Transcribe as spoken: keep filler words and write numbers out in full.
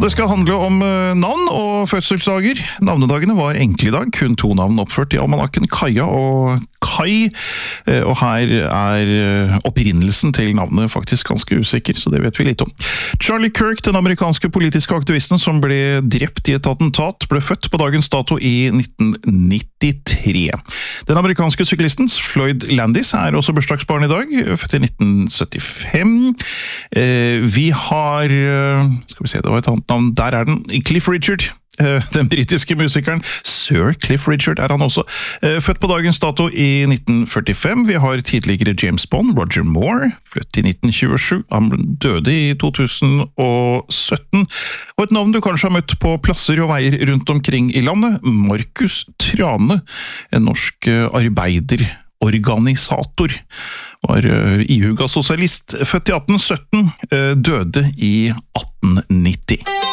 Det skal handle om navn og fødselsdager. Navnedagene var enkle i dag, kun to navn oppført i almanakken, Kaja og Kai. Og her er opprinnelsen til navnet faktisk ganske usikker, så det vet vi litt om. Charlie Kirk, den amerikanske politiske aktivisten som ble drept i et attentat, ble født på dagens dato i nitten nittitre. Den amerikanske syklisten Floyd Landis er også bursdagsbarn i dag, født i nitten syttifem. Vi har, skal vi se, det var et annet navn, der er den, Cliff Richard, den britiske musikeren. Sir Cliff Richard er han også. Født på dagens dato i nitten førtifem. Vi har tidligere James Bond, Roger Moore, født i nitten tjuesju. Han døde i to tusen og sytten. Og et navn du kanskje har møtt på plasser og veier rundt omkring i landet, Markus Trane, en norsk arbeiderorganisator. Var ihuga sosialist, født i atten sytten, døde i atten nitti.